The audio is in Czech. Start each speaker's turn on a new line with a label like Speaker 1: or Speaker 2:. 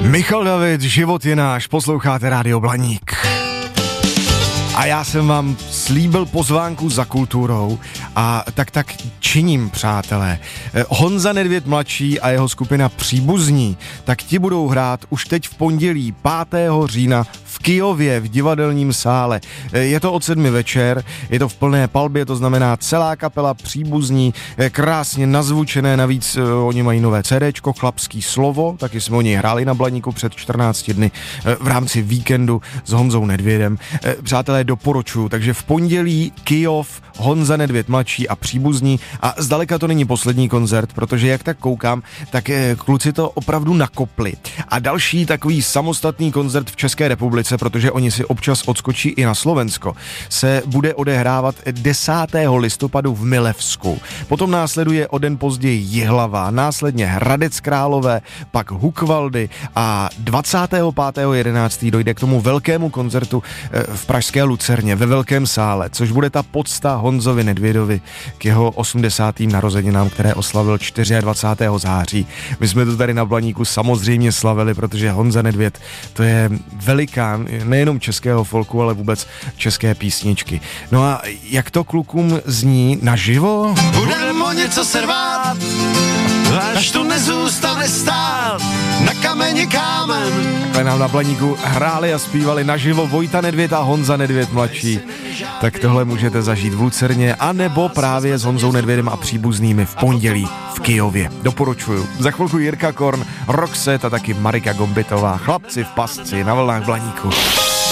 Speaker 1: Michal David, život je náš, posloucháte Rádio Blaník. A já jsem vám slíbil pozvánku za kulturou a tak činím, přátelé. Honza Nedvěd mladší a jeho skupina Příbuzní, tak ti budou hrát už teď v pondělí 5. října v Kyjově v divadelním sále. Je to od 7 večer, je to v plné palbě, to znamená celá kapela Příbuzní, krásně nazvučené, navíc oni mají nové CDčko, Chlapský slovo, taky jsme oni hráli na Blaníku před 14 dny v rámci víkendu s Honzou Nedvědem. Přátelé, doporučuju, takže v pondělí Kyjov, Honza Nedvěd mladší a Příbuzní a zdaleka to není poslední koncert, protože jak tak koukám, tak kluci to opravdu nakopli. A další takový samostatný koncert v České republice, protože oni si občas odskočí i na Slovensko, se bude odehrávat 10. listopadu v Milevsku. Potom následuje o den později Jihlava, následně Hradec Králové, pak Hukvaldy a 25.11. dojde k tomu velkému koncertu v pražské Lucerně ve velkém sále, což bude ta pocta Honzovi Nedvědovi k jeho 80. narozeninám, které oslavil 24. září. My jsme to tady na Blaníku samozřejmě slavili, protože Honza Nedvěd to je velikán nejenom českého folku, ale vůbec české písničky. No a jak to klukům zní naživo?
Speaker 2: Budem o něco se rvát, až tu nezůstane stát na kameni kámen.
Speaker 1: Takhle nám na Blaníku hráli a zpívali naživo Vojta Nedvěd a Honza Nedvěd mladší. Tak tohle můžete zažít v Lucerně, anebo právě s Honzou Nedvědem a Příbuznými v pondělí v Kyjově. Doporučuju. Za chvilku Jirka Korn, Roxette a taky Marika Gombitová. Chlapci v pasci na vlnách Blaníku.